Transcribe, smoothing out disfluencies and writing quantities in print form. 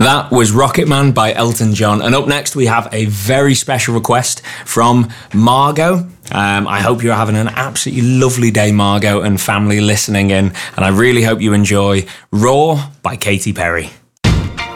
That was Rocket Man by Elton John. And up next, we have a very special request from Margot. I hope you're having an absolutely lovely day, Margot, and family listening in. And I really hope you enjoy Raw by Katy Perry.